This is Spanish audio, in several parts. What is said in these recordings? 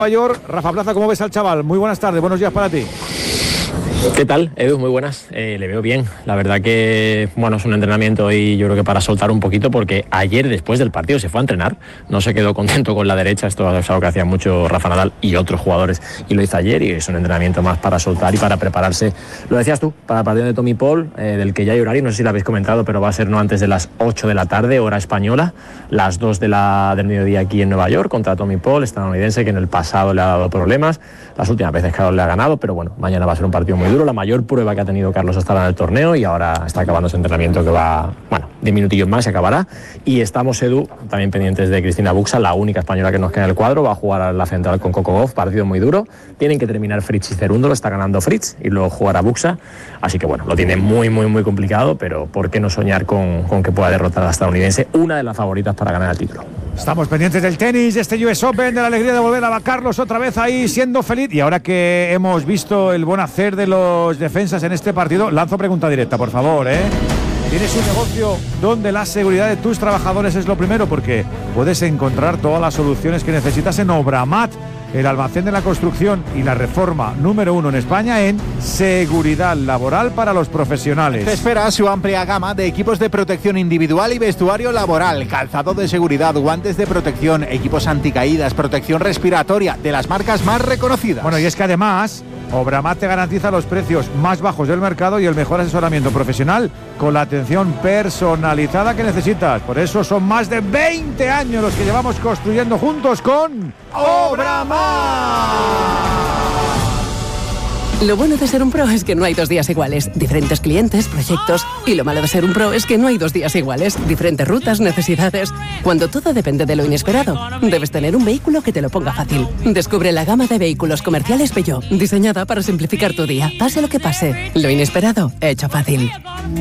York. Rafa Plaza, ¿cómo ves al chaval? Muy buenas tardes, buenos días para ti. ¿Qué tal, Edu? Muy buenas. Le veo bien. La verdad que, bueno, es un entrenamiento y yo creo que para soltar un poquito, porque ayer después del partido se fue a entrenar, no se quedó contento con la derecha, esto es algo que hacía mucho Rafa Nadal y otros jugadores, y lo hizo ayer, y es un entrenamiento más para soltar y para prepararse, lo decías tú, para el partido de Tommy Paul, del que ya hay horario, no sé si lo habéis comentado, pero va a ser no antes de las 8 de la tarde, hora española, las 2 del mediodía aquí en Nueva York, contra Tommy Paul, estadounidense, que en el pasado le ha dado problemas, las últimas veces Carlos le ha ganado, pero bueno, mañana va a ser un partido muy duro, la mayor prueba que ha tenido Carlos hasta ahora en el torneo, y ahora está acabando ese entrenamiento que va, bueno, 10 minutillos más y acabará. Y estamos, Edu, también pendientes de Cristina Buxa, la única española que nos queda en el cuadro, va a jugar a la central con Coco Gauff, partido muy duro, tienen que terminar Fritz y Cerúndolo, lo está ganando Fritz, y luego jugará Buxa, así que bueno, lo tiene muy complicado, pero ¿por qué no soñar con que pueda derrotar a la estadounidense, una de las favoritas para ganar el título? Estamos pendientes del tenis, de este US Open, de la alegría de volver a Carlos otra vez ahí siendo feliz. Y ahora que hemos visto el buen hacer de los defensas en este partido, lanzo pregunta directa, por favor, ¿Tienes un negocio donde la seguridad de tus trabajadores es lo primero? Porque puedes encontrar todas las soluciones que necesitas en Obramat, el almacén de la construcción y la reforma número 1 en España en seguridad laboral para los profesionales. Te espera su amplia gama de equipos de protección individual y vestuario laboral, calzado de seguridad, guantes de protección, equipos anticaídas, protección respiratoria, de las marcas más reconocidas. Bueno, y es que además Obramat te garantiza los precios más bajos del mercado y el mejor asesoramiento profesional con la atención personalizada que necesitas. Por eso son más de 20 años los que llevamos construyendo juntos con Obramat. Lo bueno de ser un pro es que no hay 2 días iguales. Diferentes clientes, proyectos. Y lo malo de ser un pro es que no hay 2 días iguales. Diferentes rutas, necesidades. Cuando todo depende de lo inesperado, debes tener un vehículo que te lo ponga fácil. Descubre la gama de vehículos comerciales Peugeot, diseñada para simplificar tu día. Pase lo que pase, lo inesperado, hecho fácil.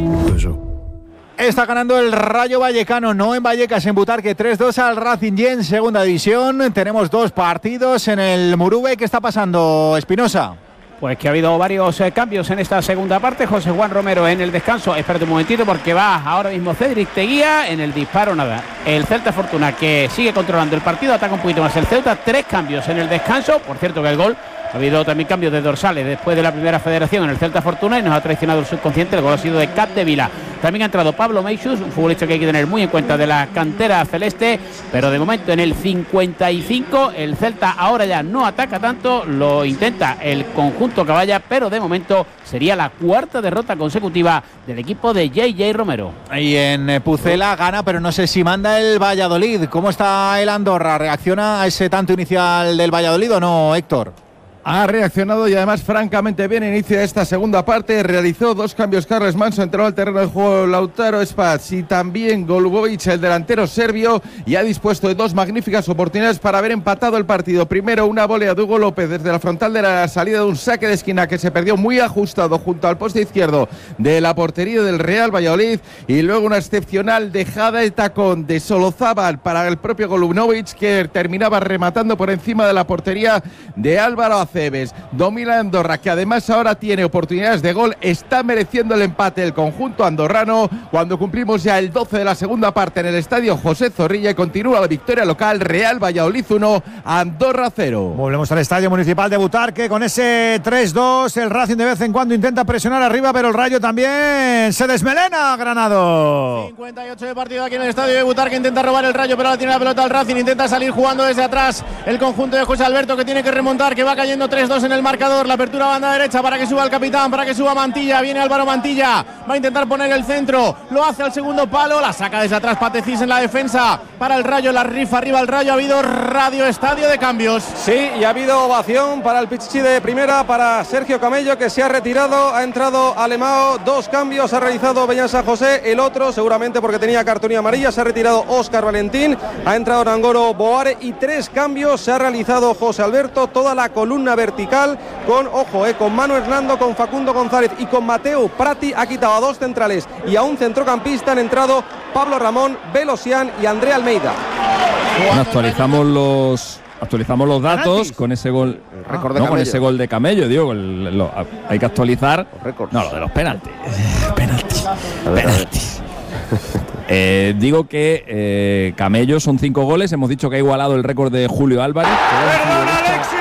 Está ganando el Rayo Vallecano, no en Vallecas, en Butarque, 3-2 al Racing y en segunda división. Tenemos 2 partidos en el Murube. ¿Qué está pasando, Espinosa? Pues que ha habido varios cambios en esta segunda parte. José Juan Romero en el descanso. Espérate un momentito porque va ahora mismo Cédric Teguía en el disparo, nada. El Celta Fortuna que sigue controlando el partido, ataca un poquito más el Celta. 3 cambios en el descanso. Por cierto que el gol, ha habido también cambios de dorsales después de la primera federación en el Celta Fortuna y nos ha traicionado el subconsciente. El gol ha sido de Capdevila. También ha entrado Pablo Meixus, un futbolista que hay que tener muy en cuenta de la cantera celeste, pero de momento en el 55 el Celta ahora ya no ataca tanto, lo intenta el conjunto Caballa, pero de momento sería la 4ª derrota consecutiva del equipo de JJ Romero. Y en Pucela gana, pero no sé si manda el Valladolid. ¿Cómo está el Andorra? ¿Reacciona a ese tanto inicial del Valladolid o no, Héctor? Ha reaccionado y además francamente bien. Inicio de esta segunda parte, realizó 2 cambios Carles Manso, entró al terreno de juego Lautaro Spats y también Golubovic, el delantero serbio, y ha dispuesto de 2 magníficas oportunidades para haber empatado el partido. Primero una volea de Hugo López desde la frontal de la salida de un saque de esquina que se perdió muy ajustado junto al poste izquierdo de la portería del Real Valladolid, y luego una excepcional dejada de tacón de Solozábal para el propio Golubovic, que terminaba rematando por encima de la portería de Álvaro Aceves. Domina Andorra, que además ahora tiene oportunidades de gol, está mereciendo el empate el conjunto andorrano cuando cumplimos ya el 12 de la segunda parte en el estadio José Zorrilla, y continúa la victoria local. Real Valladolid 1, Andorra 0. Volvemos al estadio municipal de Butarque con ese 3-2. El Racing de vez en cuando intenta presionar arriba, pero el Rayo también se desmelena. Granado. 58 de partido aquí en el estadio de Butarque. Intenta robar el Rayo, pero ahora tiene la pelota el Racing. Intenta salir jugando desde atrás el conjunto de José Alberto, que tiene que remontar, que va cayendo 3-2 en el marcador. La apertura banda derecha para que suba el capitán, para que suba Mantilla. Viene Álvaro Mantilla, va a intentar poner el centro, lo hace al segundo palo, la saca desde atrás Patecís en la defensa para el Rayo, la rifa arriba el Rayo. Ha habido radio estadio de cambios. Sí, y ha habido ovación para el Pichichi de primera, para Sergio Camello, que se ha retirado. Ha entrado Alemao, 2 cambios ha realizado Beñán San José, el otro seguramente porque tenía cartulina amarilla, se ha retirado Óscar Valentín, ha entrado Nangoro Boare, y 3 cambios se ha realizado José Alberto. Toda la columna vertical con, ojo, con Manu Hernando, con Facundo González y con Mateo Prati. Ha quitado a 2 centrales y a un centrocampista. Han entrado Pablo Ramón, Belosian y André Almeida. Bueno, actualizamos los datos con ese gol, con ese gol de Camello, digo, hay que actualizar. No, lo de los penaltis. Penaltis. Digo que Camello son 5 goles. Hemos dicho que ha igualado el récord de Julio Álvarez.